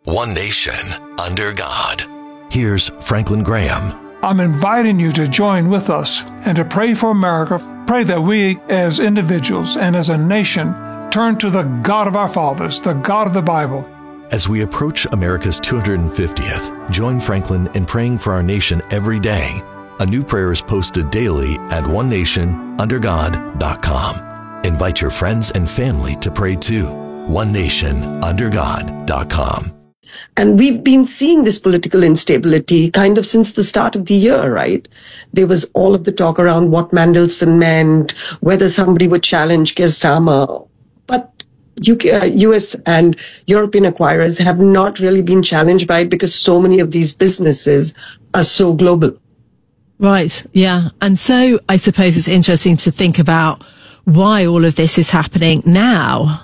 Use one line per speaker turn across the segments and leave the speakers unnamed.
One nation, under God. Here's Franklin Graham.
I'm inviting you to join with us and to pray for America. Pray that we as individuals and as a nation turn to the God of our fathers, the God of the Bible.
As we approach America's 250th, join Franklin in praying for our nation every day. A new prayer is posted daily at onenationundergod.com. Invite your friends and family to pray too. onenationundergod.com.
And we've been seeing this political instability kind of since the start of the year, right? There was all of the talk around what Mandelson meant, whether somebody would challenge Keir Starmer. But US and European acquirers have not really been challenged by it because so many of these businesses are so global.
Right, yeah. And so I suppose it's interesting to think about why all of this is happening now.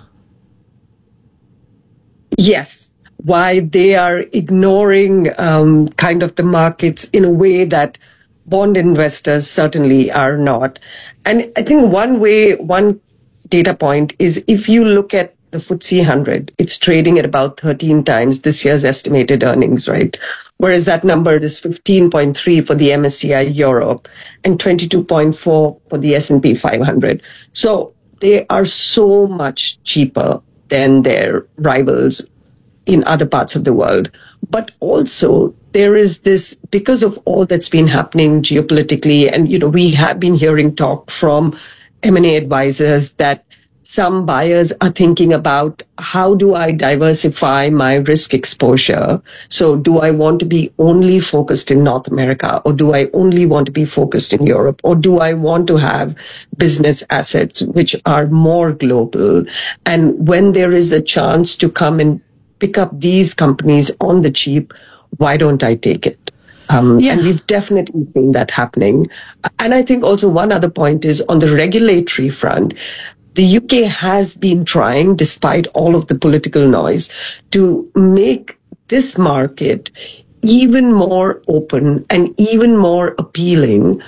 Yes, why they are ignoring kind of the markets in a way that bond investors certainly are not. And I think one data point is if you look at the FTSE 100, it's trading at about 13 times this year's estimated earnings, right? Whereas that number is 15.3 for the MSCI Europe and 22.4 for the S&P 500. So they are so much cheaper than their rivals in other parts of the world. But also there is this, because of all that's been happening geopolitically, and, we have been hearing talk from M&A advisors that some buyers are thinking about how do I diversify my risk exposure? So do I want to be only focused in North America, or do I only want to be focused in Europe, or do I want to have business assets which are more global? And when there is a chance to come and pick up these companies on the cheap, why don't I take it? And we've definitely seen that happening. And I think also one other point is on the regulatory front, the UK has been trying, despite all of the political noise, to make this market even more open and even more appealing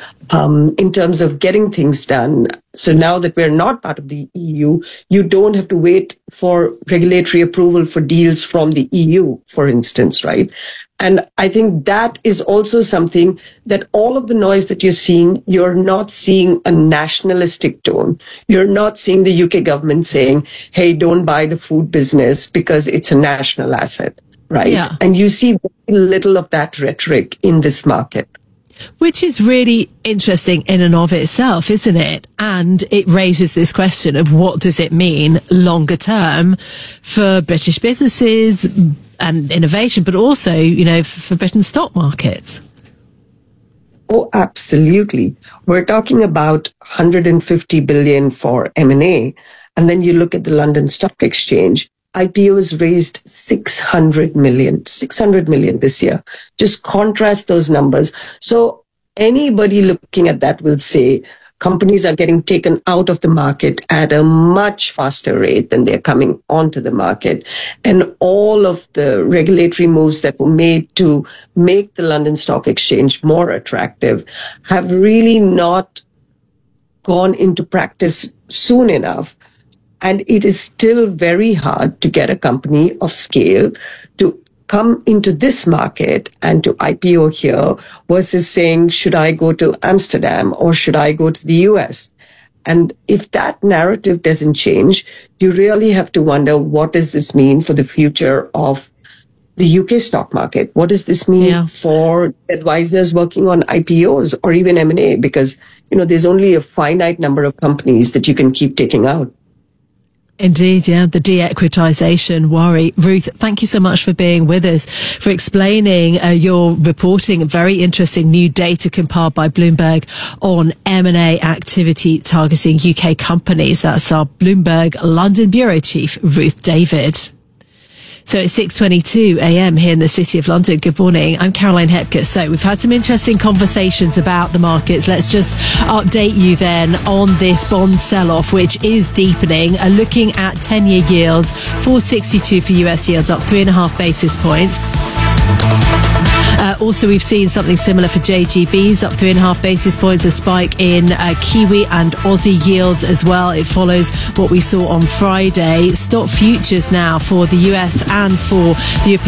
in terms of getting things done. So now that we're not part of the EU, you don't have to wait for regulatory approval for deals from the EU, for instance, right? And I think that is also something that all of the noise that you're seeing, you're not seeing a nationalistic tone. You're not seeing the UK government saying, hey, don't buy the food business because it's a national asset, right? Yeah. And you see very little of that rhetoric in this market.
Which is really interesting in and of itself, isn't it? And it raises this question of what does it mean longer term for British businesses and innovation, but also, for Britain's stock markets.
Oh, absolutely. We're talking about 150 billion for M&A. And then you look at the London Stock Exchange, IPOs raised 600 million this year. Just contrast those numbers. So anybody looking at that will say companies are getting taken out of the market at a much faster rate than they're coming onto the market. And all of the regulatory moves that were made to make the London Stock Exchange more attractive have really not gone into practice soon enough. And it is still very hard to get a company of scale to come into this market and to IPO here versus saying, should I go to Amsterdam or should I go to the US? And if that narrative doesn't change, you really have to wonder, what does this mean for the future of the UK stock market? What does this mean for advisors working on IPOs or even M&A? Because, there's only a finite number of companies that you can keep taking out.
Indeed, yeah, the de-equitization worry. Ruth, thank you so much for being with us, for explaining your reporting, very interesting new data compiled by Bloomberg on M&A activity targeting UK companies. That's our Bloomberg London Bureau Chief, Ruth David. So it's 6:22 a.m. here in the City of London. Good morning. I'm Caroline Hepker. So we've had some interesting conversations about the markets. Let's just update you then on this bond sell-off, which is deepening. Looking at 10-year yields, 462 for US yields, up 3.5 basis points. Also, we've seen something similar for JGBs, up 3.5 basis points, a spike in Kiwi and Aussie yields as well. It follows what we saw on Friday. Stock futures now for the US and for the European